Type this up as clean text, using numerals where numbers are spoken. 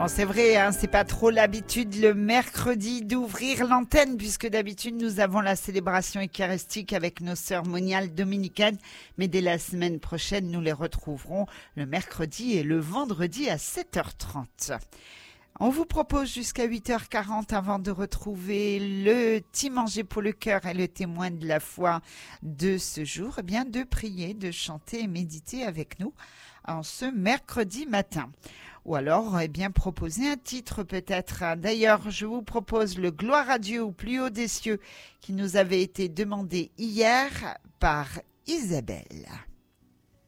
Bon, c'est vrai, hein, c'est pas trop l'habitude le mercredi d'ouvrir l'antenne, puisque d'habitude nous avons la célébration eucharistique avec nos sœurs moniales dominicaines, mais dès la semaine prochaine, nous les retrouverons le mercredi et le vendredi à 7h30. On vous propose jusqu'à 8h40 avant de retrouver le petit manger pour le cœur et le témoin de la foi de ce jour, eh bien de prier, de chanter et méditer avec nous en ce mercredi matin. Ou alors, eh bien, proposer un titre peut-être. D'ailleurs, je vous propose le Gloire à Dieu au plus haut des cieux qui nous avait été demandé hier par Isabelle.